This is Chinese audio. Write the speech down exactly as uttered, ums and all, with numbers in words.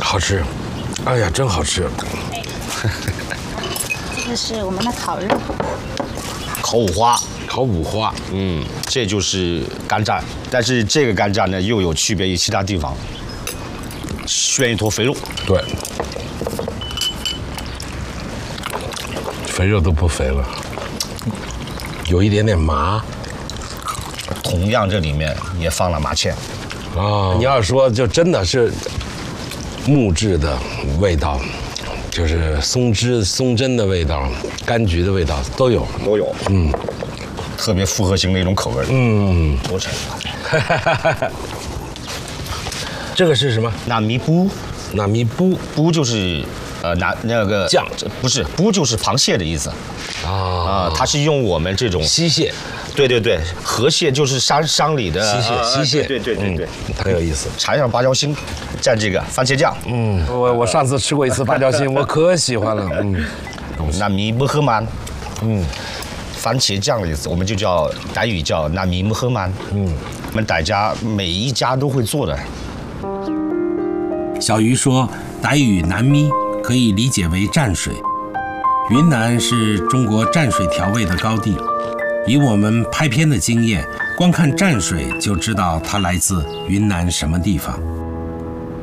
好吃，哎呀，真好吃。 这个是我们的烤肉， 烤五花。 烤五花， 嗯，这就是干蘸，但是这个干蘸呢又有区别于其他地方，炫一坨肥肉。 对，肥肉都不肥了，有一点点麻。 同样，这里面也放了麻芡。 啊，你要说就真的是木质的味道，就是松枝、松针的味道、柑橘的味道都有， 都有。嗯。特别复合型的一种口味。 嗯， 多陈。 这个是什么？ 纳米布。 纳米布， 布就是呃拿那个酱， 不是布就是螃蟹的意思。啊啊，它是用我们这种溪蟹。 对对对，河蟹就是山山里的溪蟹，溪蟹。 对对对对， 很有意思。 柴上芭蕉心，蘸这个番茄酱。 嗯，我我上次吃过一次芭蕉心，我可喜欢了。嗯， 纳米布赫曼。嗯。番茄酱的意思，我们就叫傣语叫纳米木赫曼。嗯，我们傣家每一家都会做的。 小鱼说，傣语南咪可以理解为蘸水。云南是中国蘸水调味的高地，以我们拍片的经验，光看蘸水就知道它来自云南什么地方。